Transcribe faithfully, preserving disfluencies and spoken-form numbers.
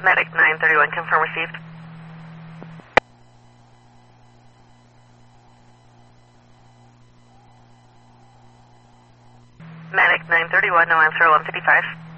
Medic nine thirty-one, confirm received. Medic nine thirty-one, no answer, one fifty-five.